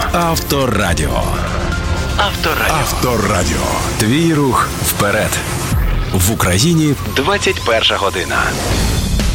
Авторадіо. Авторадіо. Твій рух вперед. В Україні 21 година.